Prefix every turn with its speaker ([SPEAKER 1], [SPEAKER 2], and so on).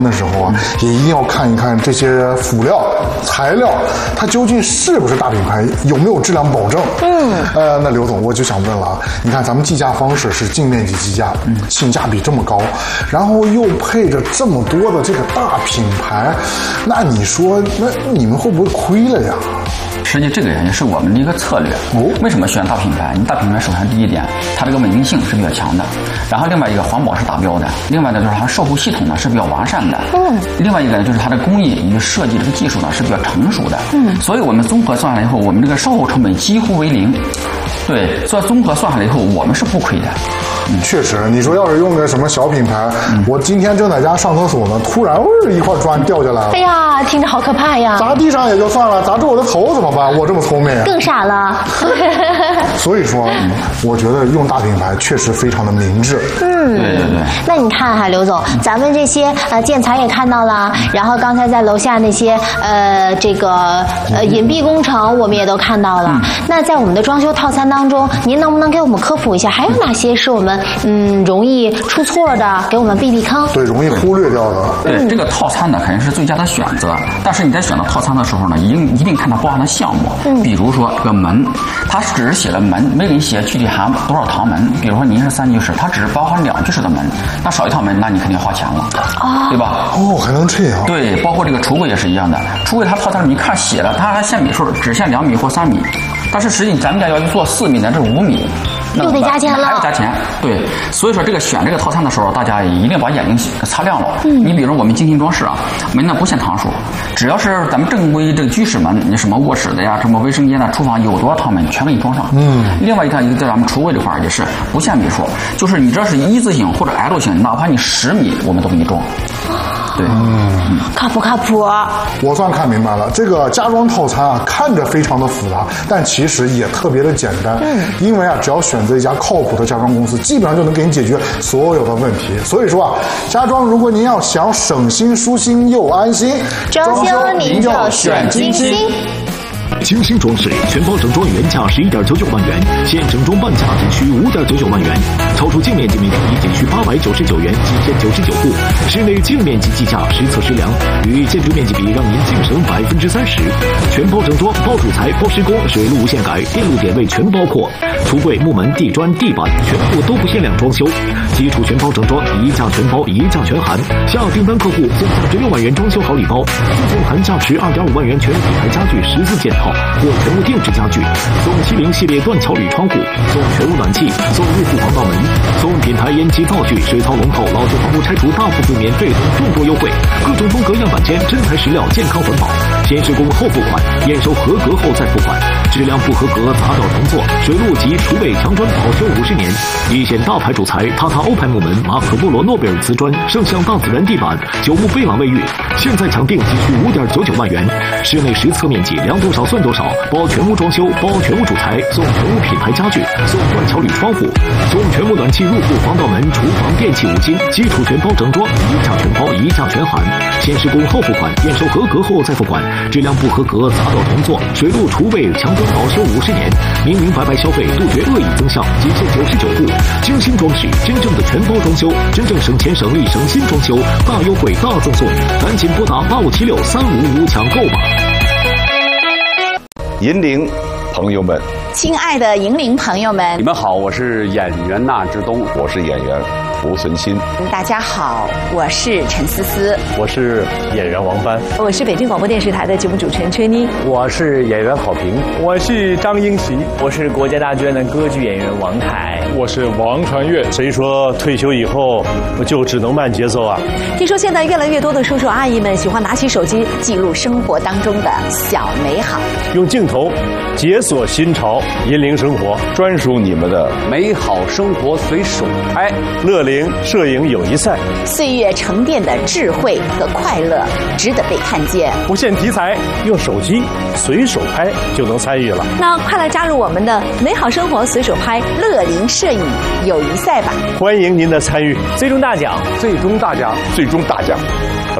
[SPEAKER 1] 的时候啊，也一定要看一看这些辅料材料，它究竟是不是大品牌，有没有质量保证。那刘总，我就想问了啊，你看咱们计价方式是净面积计价，性价比这么高，然后又配着这么多的这个大品牌，那你说，那你们会不会亏了呀？
[SPEAKER 2] 实际这个也是我们的一个策略。为什么选大品牌？你大品牌首先第一点，它这个稳定性是比较强的，然后另外一个环保是达标的，另外呢就是它售后系统呢是比较完善的，另外一个呢就是它的工艺以及设计这个技术呢是比较成熟的，所以我们综合算下来以后，我们这个售后成本几乎为零。对，所以综合算下来以后，我们是不亏的。
[SPEAKER 1] 确实，你说要是用个什么小品牌，我今天正在家上厕所呢，突然一块砖掉下来了，
[SPEAKER 3] 哎呀，听着好可怕呀！
[SPEAKER 1] 砸地上也就算了，砸中我的头怎么办？我这么聪明，
[SPEAKER 3] 更傻了。
[SPEAKER 1] 所以说，我觉得用大品牌确实非常的明智。
[SPEAKER 2] 对。
[SPEAKER 3] 那你看哈，刘总，咱们这些建材也看到了，然后刚才在楼下那些这个隐蔽工程我们也都看到了。那在我们的装修套餐当中，您能不能给我们科普一下，还有哪些是我们容易出错的，给我们避避坑？
[SPEAKER 1] 对，容易忽略掉的。
[SPEAKER 2] 对，这个套餐呢肯定是最佳的选择，但是你在选择套餐的时候呢，一定看它包含的项目。比如说这个门，它只是写了门，没给你写具体含多少堂门。比如说您是3居室，它只是包含2居室的门，那少一套门，那你肯定花钱了，对吧？
[SPEAKER 1] 还能这样？
[SPEAKER 2] 对，包括这个橱柜也是一样的，橱柜它套餐里你看写了，它还限米数，只限2米或3米，但是实际咱们家要做4米乃至5米。
[SPEAKER 3] 又得加钱了，
[SPEAKER 2] 还要加钱。对，所以说这个选这个套餐的时候，大家一定把眼睛擦亮了。你比如我们精心装饰啊，门呢不限堂数，只要是咱们正规这个居室门，你什么卧室的呀，什么卫生间的、厨房有多少套门，全给你装上。另外一个在咱们橱柜这块也是不限米数，就是你这是一字形或者 L 型，哪怕你10米，我们都给你装。对，
[SPEAKER 3] 靠不靠谱？
[SPEAKER 1] 我算看明白了，这个家装套餐啊，看着非常的复杂，但其实也特别的简单。因为啊，只要选择一家靠谱的家装公司，基本上就能给你解决所有的问题。所以说啊，家装如果您要想省心、舒心又安心，
[SPEAKER 3] 装修您就选金星。
[SPEAKER 4] 精星装饰全包整装原价11.99万元，现整装半价仅需5.99万元，超出净面积每平米仅需899元，极限99户。室内净面积计价实测实量，与建筑面积比，让您净省30%。全包整装，包主材、包施工、水路无限改，电路点位全包括。橱柜、木门、地砖、地板全部都不限量装修。基础全包整装，一价全包，一价全含。下订单客户送36万元装修好礼包，附送含价值2.5万元全品牌家具14件套。或全屋定制家具，送70系列断桥铝窗户，送全屋暖气，送入户防盗门，送品牌烟机灶具、水槽龙头、老旧房屋拆除大幅度免费等众多优惠，各种风格样板间，真材实料，健康环保，先施工后付款，验收合格后再付款，质量不合格砸掉重做，水路及厨卫墙砖保修50年，一线大牌主材塔塔欧派木门、马可波罗诺贝尔瓷砖、圣象大自然地板、九牧贝朗卫浴，现在抢定仅需5.99万元，室内实测面积量多少算多少，包全屋装修，包全屋主材，送全屋品牌家具，送断桥铝窗户，送全屋暖气入户防盗门、厨房电器5金，基础全包整装，一价全包，一价全含，先施工后付款，验收合格后再付款，质量不合格砸掉重做，水路厨卫墙砖保修50年，明明白白消费，杜绝恶意增项，仅限99户。精心装饰，真正的全包装修，真正省钱省力省心装修，大优惠大赠送，赶紧拨打85763555抢购吧！
[SPEAKER 5] 银铃朋友们，
[SPEAKER 6] 亲爱的银铃朋友们，
[SPEAKER 7] 你们好，我是演员纳之东，
[SPEAKER 5] 我是演员胡存新。
[SPEAKER 6] 大家好，我是陈思思，
[SPEAKER 8] 我是演员王帆，
[SPEAKER 9] 我是北京广播电视台的节目主持人崔妮，
[SPEAKER 8] 我是演员郝平，
[SPEAKER 10] 我是张英喜，
[SPEAKER 11] 我是国家大剧院的歌剧演员王凯，
[SPEAKER 12] 我是王传岳。
[SPEAKER 8] 谁说退休以后我就只能慢节奏啊？
[SPEAKER 9] 听说现在越来越多的叔叔阿姨们喜欢拿起手机
[SPEAKER 6] 记录生活当中的小美好，
[SPEAKER 8] 用镜头解锁新潮，引领生活，
[SPEAKER 5] 专属你们的
[SPEAKER 7] 美好生活随手拍。
[SPEAKER 8] 乐龄摄影友谊赛，
[SPEAKER 6] 岁月沉淀的智慧和快乐值得被看见。
[SPEAKER 8] 不限题材，用手机随手拍就能参与了。
[SPEAKER 9] 那快来加入我们的美好生活随手拍
[SPEAKER 6] 乐龄摄影友谊赛吧！
[SPEAKER 8] 欢迎您的参与，
[SPEAKER 11] 最终大奖，
[SPEAKER 7] 最终大奖，
[SPEAKER 5] 最终大奖。